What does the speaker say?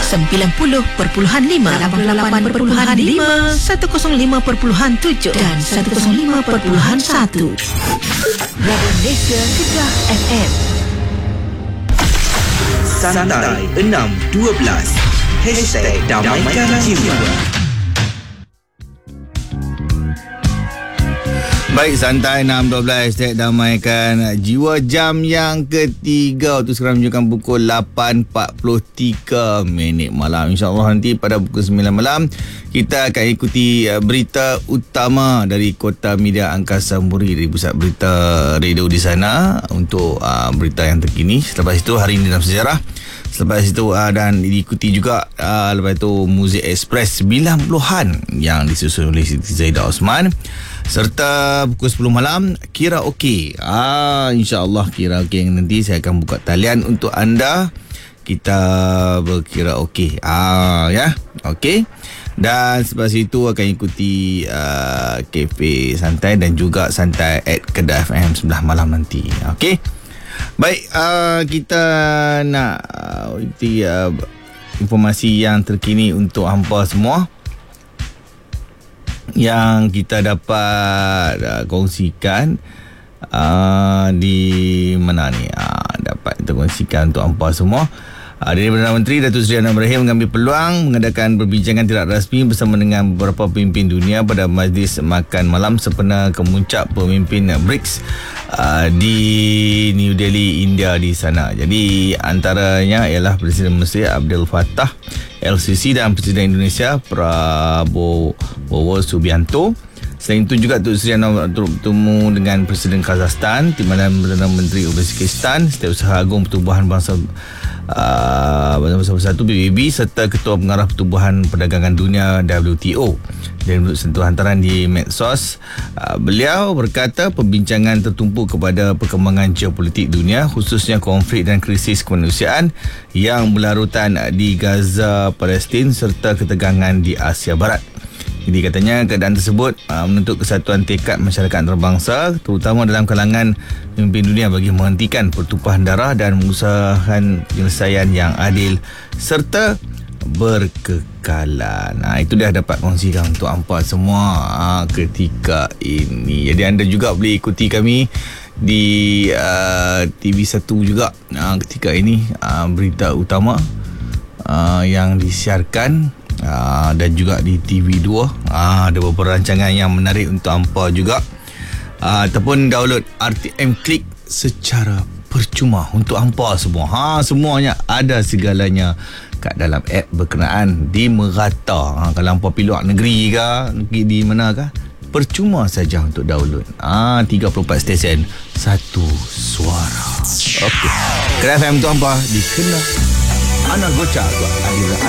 90.5, 88.5, 105.7 dan 105.1. Radio Malaysia Kedah FM. Santai 612 #Damaikan Jiwa. Baik, Santai 6.12 Damaikan Jiwa. Jam yang ketiga tu sekarang menunjukkan pukul 8.43 malam. InsyaAllah nanti pada pukul 9 malam kita akan ikuti berita utama dari Kota Media Angkasa Muri, dari pusat berita radio di sana, untuk berita yang terkini. Selepas itu Hari Ini Dalam Sejarah. Selepas itu dan diikuti juga lepas itu Muzik Express 90-an yang disusun oleh Siti Zaidah Osman. Serta pukul 10 malam Kira Okey. InsyaAllah Kira Okey nanti saya akan buka talian untuk anda. Kita berkira okey. Ya. Okey. Dan selepas itu akan ikuti Cafe Santai dan juga Santai at Kedah FM 9 malam nanti. Okey. Baik, kita nak ikuti informasi yang terkini untuk hampa semua yang kita dapat kongsikan di mana ni, dapat kita kongsikan untuk hampa semua. Dari Perdana Menteri Datuk Seri Anwar Ibrahim mengambil peluang mengadakan perbincangan tidak rasmi bersama dengan beberapa pemimpin dunia pada majlis makan malam sempena kemuncak pemimpin BRICS di New Delhi, India di sana. Jadi antaranya ialah Presiden Mesir Abdel Fattah LCC dan Presiden Indonesia Prabowo Subianto. Selain itu juga Datuk Seri Anwar bertemu dengan Presiden Kazakhstan, Timbalan Perdana Menteri Uzbekistan, Setiausaha Agung Pertubuhan Bangsa Bersatu PBB serta Ketua Pengarah Pertubuhan Perdagangan Dunia WTO. Dan menurut sentuhan hantaran di medsos, beliau berkata perbincangan tertumpu kepada perkembangan geopolitik dunia, khususnya konflik dan krisis kemanusiaan yang berlarutan di Gaza, Palestin serta ketegangan di Asia Barat. Jadi katanya keadaan tersebut menuntut kesatuan tekad masyarakat antarabangsa, terutama dalam kalangan pemimpin dunia bagi menghentikan pertumpahan darah dan mengusahakan penyelesaian yang adil serta berkekalan. Itu dah dapat kongsikan untuk hampa semua ketika ini. Jadi anda juga boleh ikuti kami di TV1 juga ketika ini, berita utama yang disiarkan. Dan juga di TV2 ada beberapa rancangan yang menarik untuk hampa juga. Ataupun download RTM Klik secara percuma untuk hampa semua. Semuanya ada segalanya kat dalam app berkenaan di Merata. Kalau hampa pergi luar negeri ke, di mana ke, percuma saja untuk download. 34 stesen, satu suara. Okey. Kedah FM tu hampa dikenal. Ana Gocha tu